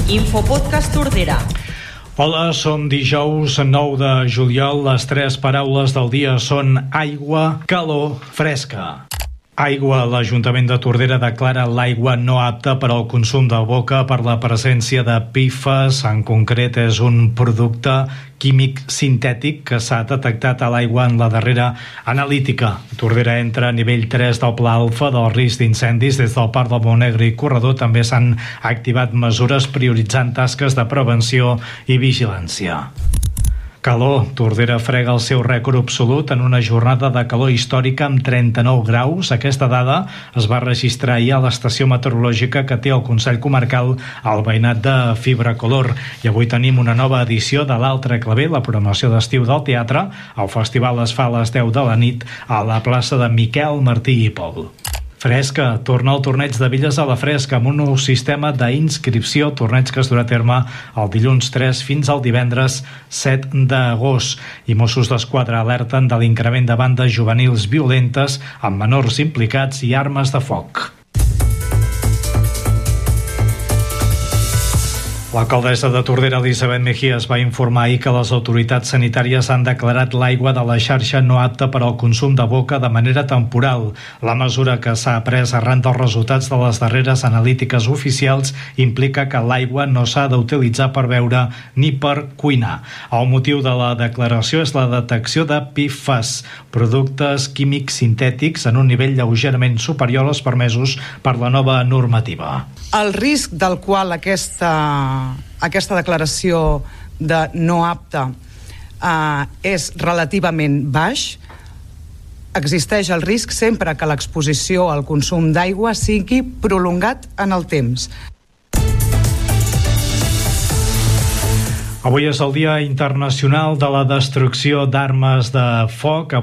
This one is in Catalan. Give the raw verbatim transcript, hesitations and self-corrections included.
Infopodcast Tordera. Hola, som dijous nou de juliol. Les tres paraules del dia són aigua, calor, fresca. Aigua. L'Ajuntament de Tordera declara l'aigua no apta per al consum de boca per la presència de P F A S. En concret, és un producte químic sintètic que s'ha detectat a l'aigua en la darrera analítica. Tordera entra a nivell tres del Pla Alfa del risc d'incendis. Des del Parc del Montnegre i Corredor també s'han activat mesures prioritzant tasques de prevenció i vigilància. Calor. Tordera frega el seu rècord absolut en una jornada de calor històrica amb trenta-nou graus. Aquesta dada es va registrar ahir a l'estació meteorològica que té el Consell Comarcal al veïnat de Fibracolor. I avui tenim una nova edició de l'Altre Claver, la programació d'estiu del teatre. El festival es fa a les deu de la nit a la plaça de Miquel Martí i Pol. Fresca. Torna el torneig de billes a la Fresca amb un nou sistema d'inscripció, torneig que es durà a terme el dilluns tres fins al divendres set d'agost. I Mossos d'Esquadra alerten de l'increment de bandes juvenils violentes amb menors implicats i armes de foc. L'alcaldessa de Tordera, Elisabet Mejías, va informar ahir que les autoritats sanitàries han declarat l'aigua de la xarxa no apta per al consum de boca de manera temporal. La mesura, que s'ha pres arran dels resultats de les darreres analítiques oficials, implica que l'aigua no s'ha d'utilitzar per beure ni per cuinar. El motiu de la declaració és la detecció de P F A S, productes químics sintètics en un nivell lleugerament superior als permesos per la nova normativa. El risc del qual aquesta, aquesta declaració de no apta eh, és relativament baix. Existeix el risc sempre que l'exposició al consum d'aigua sigui prolongat en el temps. Avui és el Dia Internacional de la Destrucció d'Armes de Foc.